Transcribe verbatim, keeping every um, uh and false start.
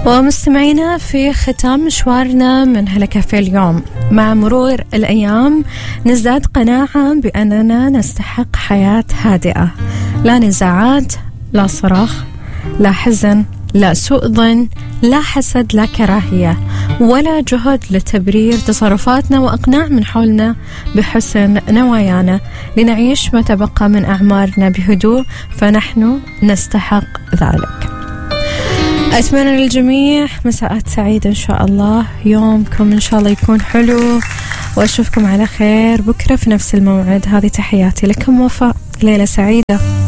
ومستمعينا في ختام مشوارنا من هلا كافيه اليوم، مع مرور الأيام نزداد قناعة بأننا نستحق حياة هادئة، لا نزاعات، لا صراخ، لا حزن، لا سوء ظن، لا حسد، لا كراهية، ولا جهد لتبرير تصرفاتنا وإقناع من حولنا بحسن نوايانا، لنعيش ما تبقى من أعمارنا بهدوء، فنحن نستحق ذلك. أتمنى للجميع مساءات سعيدة إن شاء الله، يومكم إن شاء الله يكون حلو، وأشوفكم على خير بكرة في نفس الموعد. هذه تحياتي لكم، وفاء، ليلة سعيدة.